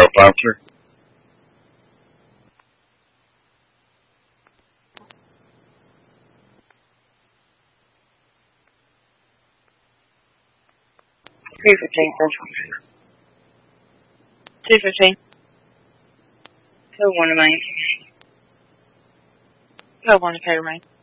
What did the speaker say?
bouncer. 315 Central. 215. Code 1 to main. Code 1 to K remain.